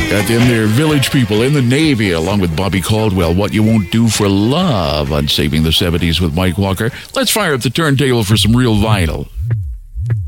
Got them there, Village People in the Navy, along with Bobby Caldwell, What You Won't Do for Love on Saving the 70s with Mike Walker. Let's fire up the turntable for some real vinyl.